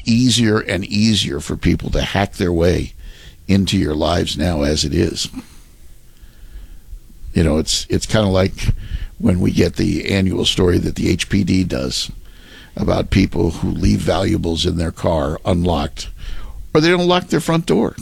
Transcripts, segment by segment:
easier and easier for people to hack their way into your lives now as it is. You know, it's kind of like when we get the annual story that the HPD does about people who leave valuables in their car unlocked, or they don't lock their front door.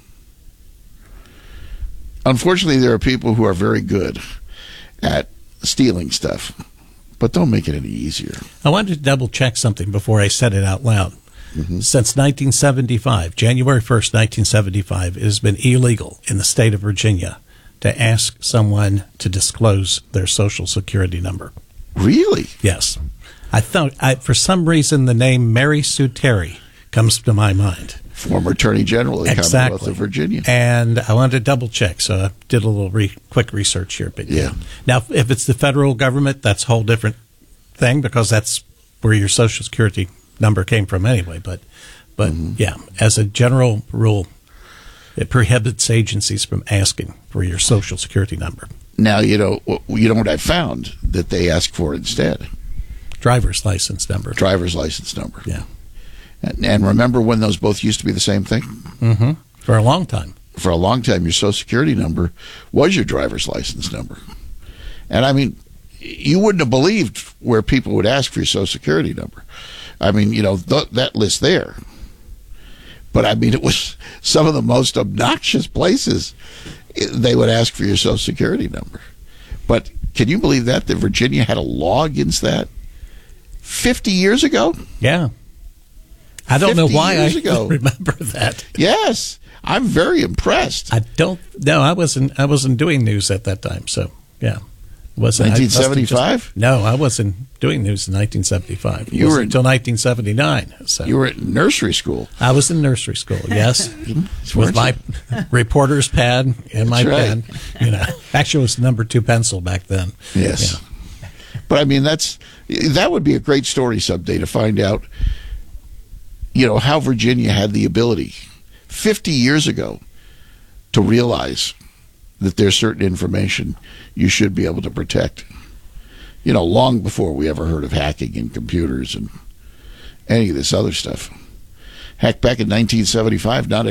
Unfortunately, there are people who are very good at stealing stuff, but don't make it any easier. I wanted to double check something before I said it out loud. Mm-hmm. Since 1975, January 1st, 1975, it has been illegal in the state of Virginia to ask someone to disclose their Social Security number. Really? Yes. I thought, for some reason, the name Mary Sue Terry comes to my mind. Former Attorney General of the Commonwealth of Virginia. And I wanted to double check, so I did a little quick research here. But yeah. Now, if it's the federal government, that's a whole different thing, because that's where your Social Security number came from anyway. But yeah, as a general rule, it prohibits agencies from asking for your Social Security number. Now, you know what I found that they ask for instead? Driver's license number. Driver's license number. Yeah. And remember when those both used to be the same thing? Mm-hmm. For a long time. For a long time, your Social Security number was your driver's license number. And I mean, you wouldn't have believed where people would ask for your Social Security number. I mean, you know, that list there. But I mean, it was some of the most obnoxious places they would ask for your Social Security number. But can you believe that Virginia had a law against that 50 years ago? Yeah. I don't know why I ago. remember that. Yes. I'm very impressed. I wasn't doing news at that time, so yeah. 1975? No, I wasn't doing news in 1975. You were until 1979. So. You were at nursery school. I was in nursery school, yes. With my reporter's pad and my pen. You know, actually, it was the number 2 pencil back then. Yes. Yeah. But I mean, that would be a great story someday to find out, you know, how Virginia had the ability 50 years ago to realize that there's certain information you should be able to protect. You know, long before we ever heard of hacking in computers and any of this other stuff. Heck, back in 1975, not